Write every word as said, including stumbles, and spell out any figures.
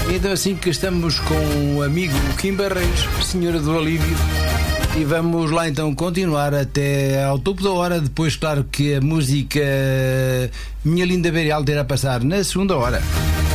Então assim que estamos com o amigo Kim Barreiros, Senhora do Alívio, e vamos lá então continuar até ao topo da hora. Depois, claro que a música Minha Linda Beira Alta irá passar na segunda hora.